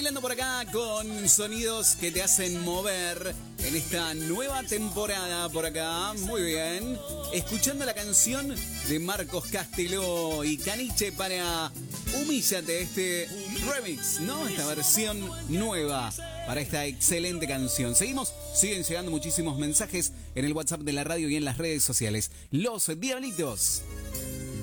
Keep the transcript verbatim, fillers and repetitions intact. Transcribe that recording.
Bailando por acá con sonidos que te hacen mover en esta nueva temporada por acá. Muy bien. Escuchando la canción de Marcos Castelo y Caniche para Humíllate, este remix, ¿no? Esta versión nueva para esta excelente canción. Seguimos, siguen llegando muchísimos mensajes en el WhatsApp de la radio y en las redes sociales. Los Diablitos.